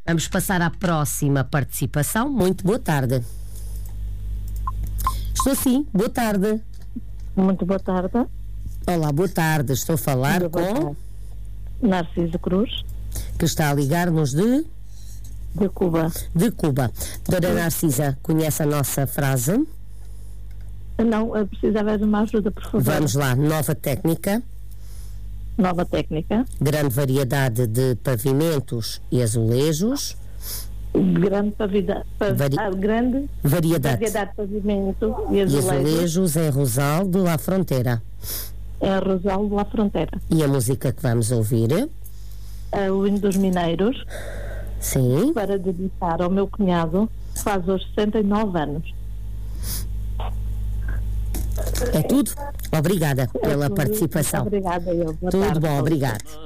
Vamos passar à próxima participação. Muito boa tarde. Estou sim, boa tarde. Muito boa tarde. Olá, boa tarde. Estou a falar com Narciso Cruz, que está a ligar-nos de Cuba. De Cuba. Dona Narcisa, conhece a nossa frase? Não, eu precisava de uma ajuda, por favor. Vamos lá, nova técnica. Nova técnica. Grande variedade de pavimentos e azulejos. Grande grande variedade de pavimento e e azulejos. azulejos em Rosal de La Fronteira. É Rosal de La Fronteira. E a música que vamos ouvir? É o hino dos mineiros. Sim. Para dedicar ao meu cunhado, que faz hoje 69 anos. É tudo? Obrigada pela participação. Obrigada, eu. Boa Tudo tarde. bom, obrigado.